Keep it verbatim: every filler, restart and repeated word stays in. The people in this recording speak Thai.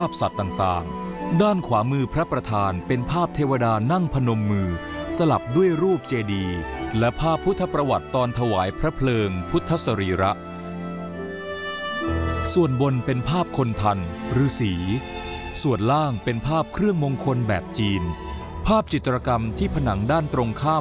ภาพสัตว์ต่างๆด้านขวามือพระประธานเป็นภาพเทวดานั่งพนมมือสลับด้วยรูปเจดีย์และภาพพุทธประวัติตอนถวายพระเพลิงพุทธสรีระส่วนบนเป็นภาพคนทันฤาษีส่วนล่างเป็นภาพเครื่องมงคลแบบจีนภาพจิตรกรรมที่ผนังด้านตรงข้าม